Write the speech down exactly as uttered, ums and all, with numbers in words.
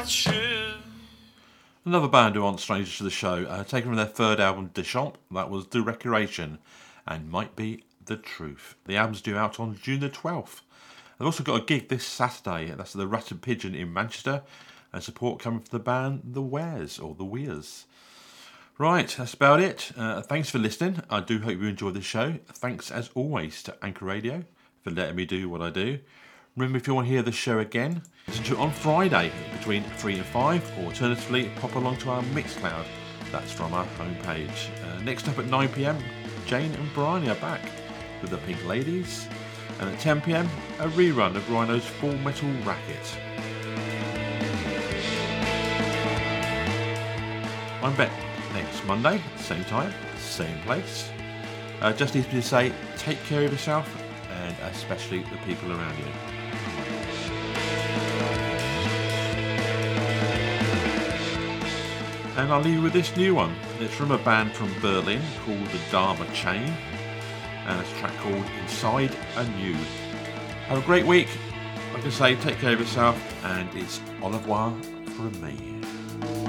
True. Another band who aren't strangers to the show, uh, taken from their third album, Deschamps, that was The Recreation, and Might Be the Truth. The album's due out on June the twelfth. They've also got a gig this Saturday, that's at the Rat and Pigeon in Manchester, and support coming from the band The Wares, or The Weirs. Right, that's about it. Uh, thanks for listening. I do hope you enjoyed the show. Thanks, as always, to Anchor Radio for letting me do what I do. Remember, if you want to hear the show again, listen to it on Friday between three and five, or alternatively, pop along to our Mixcloud. That's from our homepage. Uh, next up at nine p.m, Jane and Bryony are back with the Pink Ladies. And at ten p.m, a rerun of Rhino's Full Metal Racket. I'm back next Monday, same time, same place. Uh, just needs me to say, take care of yourself, and especially the people around you. And I'll leave you with this new one. It's from a band from Berlin called the Dharma Chain, and it's a track called Inside a New. Have a great week. Like I say, take care of yourself, and it's au revoir from me.